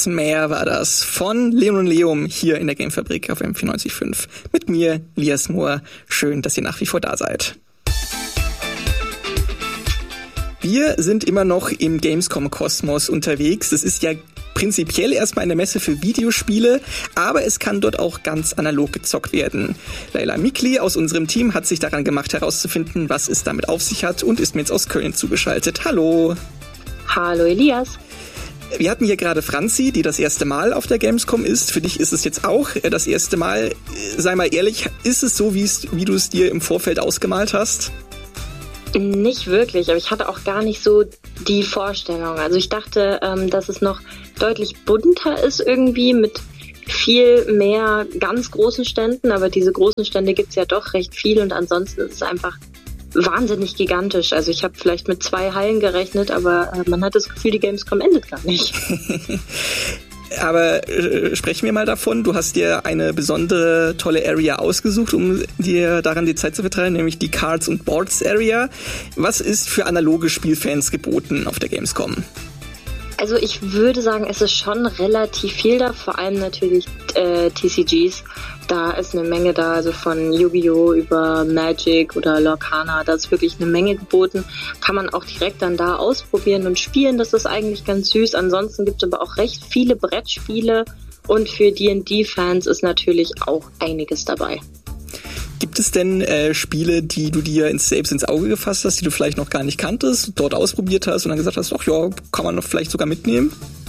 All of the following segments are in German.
Snapmare war das von Leon Leum hier in der Gamefabrik auf M94.5. Mit mir, Lias Mohr. Schön, dass ihr nach wie vor da seid. Wir sind immer noch im Gamescom-Kosmos unterwegs. Das ist ja prinzipiell erstmal eine Messe für Videospiele, aber es kann dort auch ganz analog gezockt werden. Laila Mikli aus unserem Team hat sich daran gemacht, herauszufinden, was es damit auf sich hat und ist mir jetzt aus Köln zugeschaltet. Hallo! Hallo Elias! Wir hatten hier gerade Franzi, die das erste Mal auf der Gamescom ist. Für dich ist es jetzt auch das erste Mal. Sei mal ehrlich, ist es so, wie du es dir im Vorfeld ausgemalt hast? Nicht wirklich, aber ich hatte auch gar nicht so die Vorstellung. Also ich dachte, dass es noch deutlich bunter ist irgendwie mit viel mehr ganz großen Ständen, aber diese großen Stände gibt es ja doch recht viel und ansonsten ist es einfach wahnsinnig gigantisch. Also ich habe vielleicht mit 2 Hallen gerechnet, aber man hat das Gefühl, die Gamescom endet gar nicht. Aber sprechen wir mal davon, du hast dir eine besondere tolle Area ausgesucht, um dir daran die Zeit zu vertreiben, nämlich die Cards und Boards Area. Was ist für analoge Spielfans geboten auf der Gamescom? Also ich würde sagen, es ist schon relativ viel da, vor allem natürlich TCGs. Da ist eine Menge da, also von Yu-Gi-Oh! Über Magic oder Lorcana, da ist wirklich eine Menge geboten. Kann man auch direkt dann da ausprobieren und spielen, das ist eigentlich ganz süß. Ansonsten gibt es aber auch recht viele Brettspiele und für D&D-Fans ist natürlich auch einiges dabei. Gibt es denn Spiele, die du dir selbst ins Auge gefasst hast, die du vielleicht noch gar nicht kanntest, dort ausprobiert hast und dann gesagt hast, ach ja, kann man noch vielleicht sogar mitnehmen?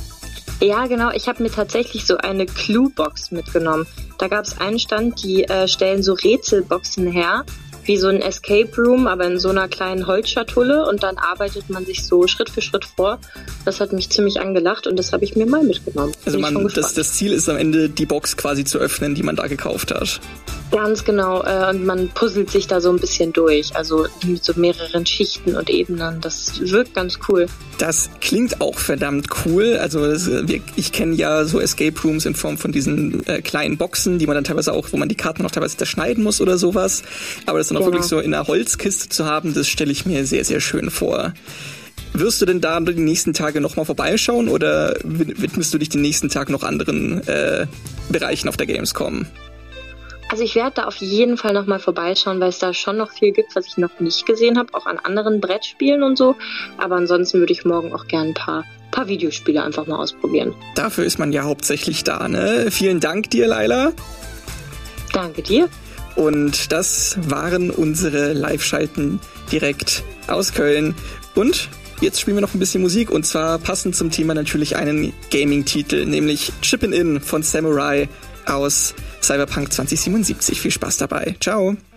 Ja, genau. Ich habe mir tatsächlich so eine Clue-Box mitgenommen. Da gab es einen Stand, die stellen so Rätselboxen her, wie so ein Escape Room, aber in so einer kleinen Holzschatulle und dann arbeitet man sich so Schritt für Schritt vor. Das hat mich ziemlich angelacht und das habe ich mir mal mitgenommen. Also das Ziel ist am Ende, die Box quasi zu öffnen, die man da gekauft hat. Ganz genau. Und man puzzelt sich da so ein bisschen durch. Also mit so mehreren Schichten und Ebenen. Das wirkt ganz cool. Das klingt auch verdammt cool. Also ich kenne ja so Escape Rooms in Form von diesen kleinen Boxen, die man dann teilweise auch, wo man die Karten noch teilweise zerschneiden muss oder sowas. Aber das dann auch wirklich so in einer Holzkiste zu haben, das stelle ich mir sehr, sehr schön vor. Wirst du denn da die nächsten Tage nochmal vorbeischauen oder widmest du dich den nächsten Tag noch anderen Bereichen auf der Gamescom? Also ich werde da auf jeden Fall nochmal vorbeischauen, weil es da schon noch viel gibt, was ich noch nicht gesehen habe, auch an anderen Brettspielen und so. Aber ansonsten würde ich morgen auch gerne ein paar Videospiele einfach mal ausprobieren. Dafür ist man ja hauptsächlich da, ne? Vielen Dank dir, Laila. Danke dir. Und das waren unsere Live-Schalten direkt aus Köln. Und jetzt spielen wir noch ein bisschen Musik und zwar passend zum Thema natürlich einen Gaming-Titel, nämlich Chippin' In von Samurai aus Cyberpunk 2077. Viel Spaß dabei. Ciao.